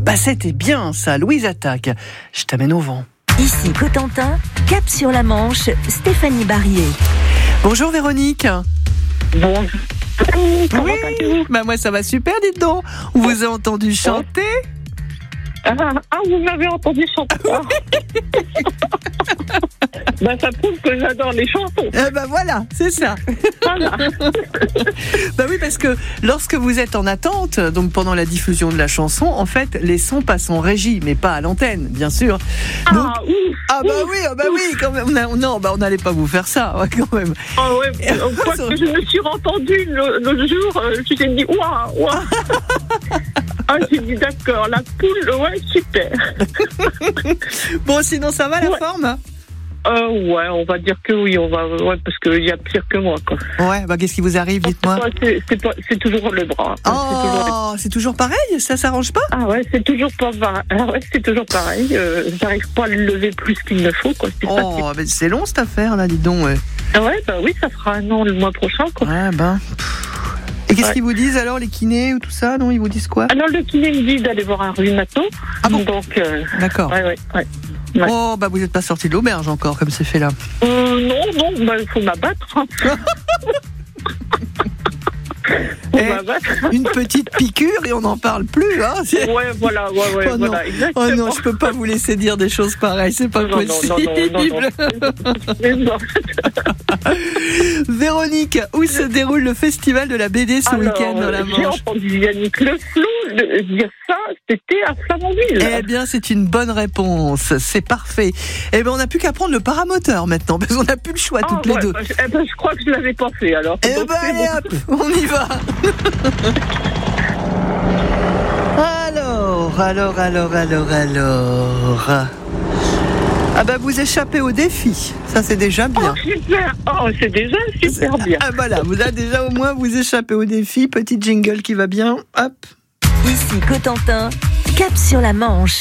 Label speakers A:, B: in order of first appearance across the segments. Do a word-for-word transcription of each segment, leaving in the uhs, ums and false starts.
A: Bah c'était bien ça, Louise Attaque. Je t'amène au vent.
B: Ici Cotentin, cap sur la Manche, Stéphanie Barrier.
A: Bonjour Véronique.
C: Bonjour. Comment
A: Oui,
C: allez-vous?
A: bah moi ça va super, dites donc. On vous a entendu chanter.
C: Ah, ah, vous m'avez entendu chanter. Ah. Bah, ça prouve que j'adore les chansons.
A: Eh ben voilà, c'est ça.
C: Voilà.
A: Bah oui, parce que lorsque vous êtes en attente, donc pendant la diffusion de la chanson, en fait, les sons passent en régie, mais pas à l'antenne, bien sûr. Donc,
C: Ah, ouf,
A: ah bah
C: ouf,
A: oui, ah bah oui, quand même. On a- non, bah on n'allait pas vous faire ça, ouais, quand même.
C: Ah ouais, euh, quoi que je me suis entendue l'autre jour, euh, je me suis dit, waouh, waouh. Ah, j'ai dit, d'accord, la poule, ouais, super.
A: Bon, sinon ça va la
C: Ouais.
A: forme?
C: Euh, ouais, on va dire que oui, on va, ouais, parce qu'il y a pire que moi, quoi.
A: Ouais, bah qu'est-ce qui vous arrive, dites-moi.
C: Ouais, c'est, c'est, pas, c'est toujours le bras. C'est toujours les-
A: Oh, c'est toujours pareil, ça s'arrange pas?
C: Ah ouais, c'est toujours pas pareil. Ah ouais, c'est toujours pareil. Euh, j'arrive pas à le lever plus qu'il ne faut, quoi. C'est pas-
A: Oh, mais c'est long cette affaire là, dis donc. Ouais,
C: Ah ouais, bah oui, ça fera un an le mois prochain, quoi.
A: ouais ben. Et qu'est-ce
C: Ouais.
A: qu'ils vous disent alors, les kinés ou tout ça? Non, ils vous disent quoi?
C: Alors le kiné me dit d'aller voir un rhumato.
A: Ah bon?
C: Donc, euh,
A: D'accord.
C: ouais, ouais, ouais. Ouais.
A: Oh, bah vous n'êtes pas sorti de l'auberge encore, comme c'est fait là.
C: Euh, non, non, bah il faut m'abattre. Hein. faut
A: Eh,
C: m'abattre.
A: Une petite piqûre et on n'en parle plus, hein. C'est-
C: Ouais, voilà, ouais, ouais,
A: Oh non.
C: voilà, exactement.
A: Oh non, je peux pas vous laisser dire des choses pareilles, c'est pas
C: Non, non, non,
A: possible.
C: non, non, non. Mais non.
A: Véronique, où se déroule le festival de la B D ce
C: Alors,
A: week-end dans la
C: j'ai
A: Manche?
C: entendu Yannick Le Flou le- dire ça, c'était à Flamanville.
A: Eh bien, c'est une bonne réponse, c'est parfait. Eh bien, on n'a plus qu'à prendre le paramoteur maintenant, parce qu'on n'a plus le choix
C: Ah,
A: toutes les
C: ouais,
A: deux.
C: bah, je, eh ben, je crois que je l'avais pas fait alors.
A: Eh
C: Donc,
A: ben,
C: c'est
A: allez
C: bon.
A: hop, on y va. Alors, alors, alors, alors, alors. Ah bah vous échappez au défi, ça c'est déjà bien.
C: Oh, super. Oh, c'est déjà super bien.
A: Ah voilà, vous avez déjà au moins vous échappez au défi, petit jingle qui va bien, hop.
B: Ici Cotentin, cap sur la Manche.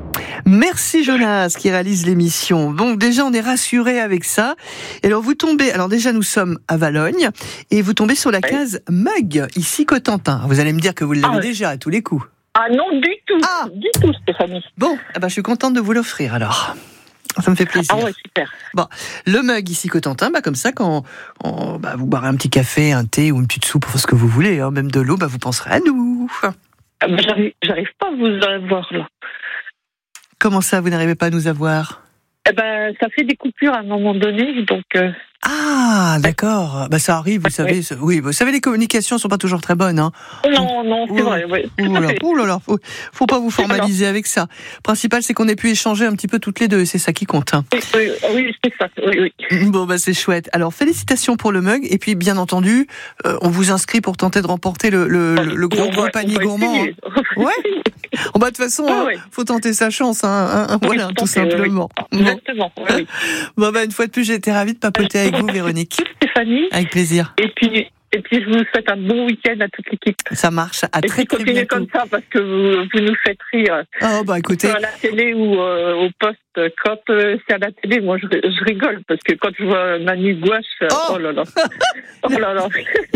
A: Merci Jonas qui réalise l'émission. Donc déjà on est rassuré avec ça. Et alors vous tombez, alors déjà nous sommes à Valogne et vous tombez sur la case Mug, ici Cotentin. Vous allez me dire que vous l'avez
C: Ah,
A: déjà à tous les coups.
C: Ah non, du tout.
A: Ah.
C: Du tout, Stéphanie.
A: Bon, eh ben, je suis contente de vous l'offrir alors. Ça me fait plaisir.
C: Ah ouais, super.
A: Bon, le mug ici Cotentin, bah comme ça quand on, bah, vous boirez un petit café, un thé ou une petite soupe, ce que vous voulez, hein, même de l'eau, bah vous penserez à nous.
C: Ah, bah, j'arrive, j'arrive pas à vous avoir là.
A: Comment ça, vous n'arrivez pas à nous avoir?
C: Eh ben, ça fait des coupures à un moment donné, donc. Euh...
A: Ah, d'accord. Bah ça arrive, vous savez.
C: Oui.
A: ça- Oui, vous savez, les communications sont pas toujours très bonnes. Hein.
C: Non, non, c'est
A: Oh.
C: vrai. Ouais, tout
A: Oh
C: à
A: là,
C: fait.
A: oh là là, faut, faut pas vous formaliser avec ça. Le principal, c'est qu'on ait pu échanger un petit peu toutes les deux, et c'est ça qui compte. Hein.
C: Oui, oui, oui, c'est ça. Oui, oui.
A: Bon, bah c'est chouette. Alors, félicitations pour le mug, et puis bien entendu, euh, on vous inscrit pour tenter de remporter le, le, le, le gros
C: On
A: gros
C: va-
A: panier
C: on va
A: gourmand.
C: essayer.
A: Ouais. Oh, bah, de toute façon,
C: Ouais,
A: hein,
C: ouais.
A: faut tenter sa chance, hein, hein, hein, voilà,
C: Oui,
A: tout
C: tenter, oui,
A: simplement.
C: oui. Exactement. Oui, oui.
A: Bon, bah, une fois de plus, j'ai été ravie de papoter avec vous, Véronique.
C: Stéphanie.
A: Avec plaisir.
C: Et puis, et puis, je vous souhaite un bon week-end à toute l'équipe.
A: Ça marche. À
C: Et
A: très,
C: puis,
A: très
C: continuez
A: bientôt.
C: comme ça parce que vous, vous nous faites rire.
A: Oh, bah, écoutez.
C: À la télé ou euh, au poste, quand euh, c'est à la télé, moi je, je rigole parce que quand je vois Manu Gouache, euh,
A: Oh.
C: oh, là là, oh là là,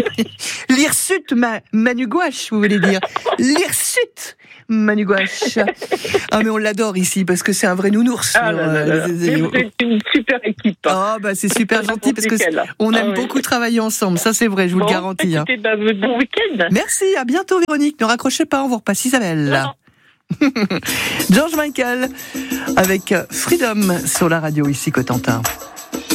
A: L'hirsute, ma, Manu Gouache, vous voulez dire. L'hirsute, Manu Gouache. Ah, mais on l'adore ici parce que c'est un vrai nounours.
C: ah
A: sur,
C: là là
A: euh,
C: là.
A: les-
C: Mais
A: les-
C: vous êtes une super équipe. hein.
A: Oh, bah, c'est super
C: C'est
A: gentil parce que
C: n'importe lequel.
A: on aime
C: Ah oui.
A: beaucoup travailler ensemble. Ça, c'est vrai, je vous
C: Bon,
A: le garantis. Hein.
C: écoutez, bah, bon week-end.
A: Merci, à bientôt, Véronique. Ne raccrochez pas, on vous repasse Isabelle.
C: Non.
A: George Michael avec Freedom sur la radio ici Cotentin.